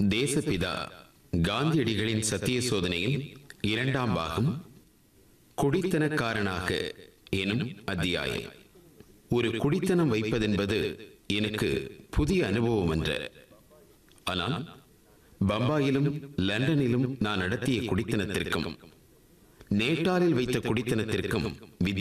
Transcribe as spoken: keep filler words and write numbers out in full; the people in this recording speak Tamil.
தேசப்பிதா காந்தியடிகளின் சத்திய சோதனையின் இரண்டாம் பாகம், குடித்தனக்காரனாக எனும் அத்தியாயம். ஒரு குடித்தனம் வைப்பதென்பது எனக்கு புதிய அனுபவம் என்ற. ஆனால் பம்பாயிலும் லண்டனிலும் நான் நடத்திய குடித்தனத்திற்கும் நேட்டாலில் வைத்த குடித்தனத்திற்கும்